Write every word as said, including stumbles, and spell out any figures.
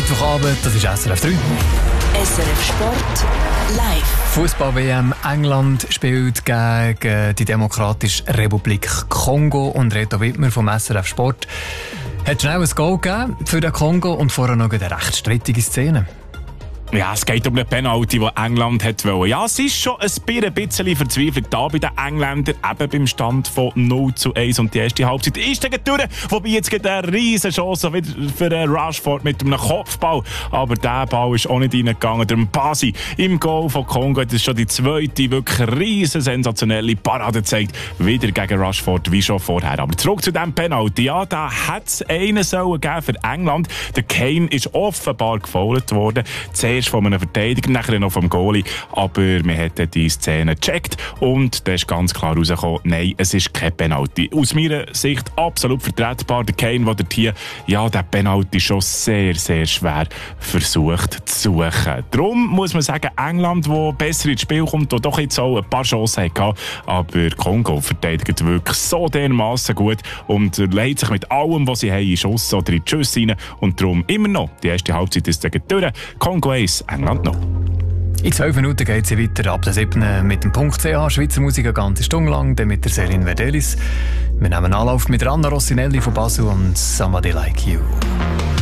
Mittwochabend, das ist S R F drei. S R F Sport live. Fußball-W M England spielt gegen die Demokratische Republik Kongo und Reto Wittmer vom S R F Sport hat schnell ein Goal gegeben für den Kongo und vorher noch eine recht strittige Szene. Ja, es geht um eine Penalty, die England hat wollen. Ja, es ist schon ein bisschen Verzweiflung da bei den Engländern, eben beim Stand von null zu eins. Und die erste Halbzeit ist dann durch, wobei jetzt geht eine riesen Chance wieder für Rashford mit einem Kopfball. Aber der Ball ist auch nicht reingegangen. Der Mpasi im Goal von Kongo hat es schon die zweite, wirklich riesen sensationelle Parade gezeigt. Wieder gegen Rashford, wie schon vorher. Aber zurück zu diesem Penalty. Ja, da hat es einen sollen geben für England. Der Kane ist offenbar gefoult worden. Zuerst von einem Verteidiger, nachher noch vom Goalie. Aber man hat die Szene gecheckt und da ist ganz klar rausgekommen, nein, es ist kein Penalty. Aus meiner Sicht absolut vertretbar. Der Kane, der dort hier, ja, der Penalty schon sehr, sehr schwer versucht zu suchen. Darum muss man sagen, England, das besser ins Spiel kommt, das doch jetzt auch ein paar Chancen hatte, aber Kongo verteidigt wirklich so dermassen gut und legt sich mit allem, was sie haben, in Schuss oder in die Schüsse rein und darum immer noch. Die erste Halbzeit ist dann durch. Kongo eins, England noch. In zwölf Minuten geht sie weiter ab der siebten mit dem Punkt C H. Schweizer Musik eine ganze Stunde lang, dann mit der Céline Verdelis. Wir nehmen Anlauf mit Anna Rossinelli von Basel und Somebody Like You.